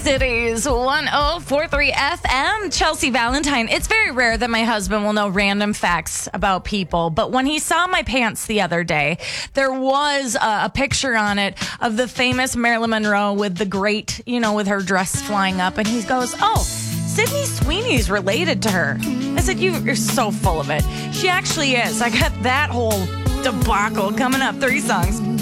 Cities 1043 FM. Chelsea Valentine. It's very rare that my husband will know random facts about people, but when he saw my pants the other day, there was a picture on it of the famous Marilyn Monroe with the grate, with her dress flying up, and he goes, "Oh, Sydney Sweeney's related to her." I said, "You're so full of it." She actually is. I got that whole debacle coming up. 3 songs.